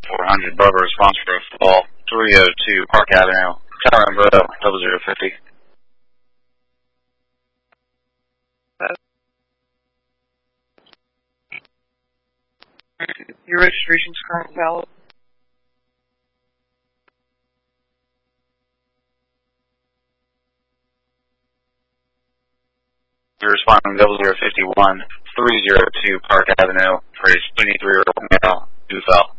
400 Bravo response for a fall 302 Park Avenue, Tower and Bro, 0050. Your registration's currently valid. You're responding 0051 302 Park Avenue for a 23-year-old male who fell.